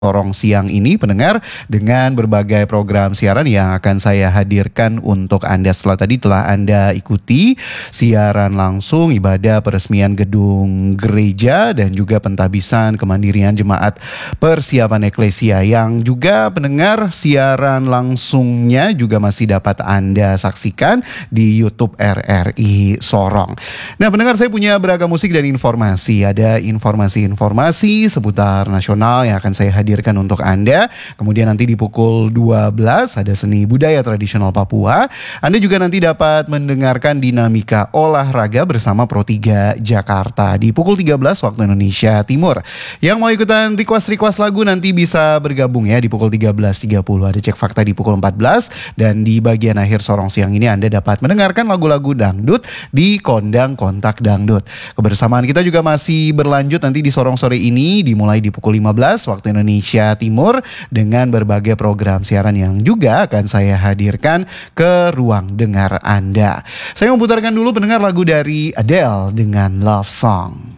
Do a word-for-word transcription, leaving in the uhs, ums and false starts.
Sorong siang ini pendengar dengan berbagai program siaran yang akan saya hadirkan untuk Anda. Setelah tadi telah Anda ikuti siaran langsung ibadah peresmian gedung gereja dan juga pentahbisan kemandirian jemaat persiapan eklesia, yang juga pendengar siaran langsungnya juga masih dapat Anda saksikan di YouTube R R I Sorong. Nah pendengar, saya punya beragam musik dan informasi. Ada informasi-informasi seputar nasional yang akan saya hadirkan hadirkan untuk Anda. Kemudian nanti di pukul dua belas ada seni budaya tradisional Papua. Anda juga nanti dapat mendengarkan dinamika olahraga bersama Pro tiga Jakarta di pukul tiga belas waktu Indonesia Timur. Yang mau ikutan request-request lagu nanti bisa bergabung ya di pukul tiga belas tiga puluh. Ada cek fakta di pukul empat belas, dan di bagian akhir Sorong siang ini Anda dapat mendengarkan lagu-lagu dangdut di Kondang Kontak Dangdut. Kebersamaan kita juga masih berlanjut nanti di Sorong sore ini dimulai di pukul lima belas waktu Indonesia Indonesia Timur dengan berbagai program siaran yang juga akan saya hadirkan ke ruang dengar Anda. Saya memutarkan dulu pendengar lagu dari Adele dengan Love Song.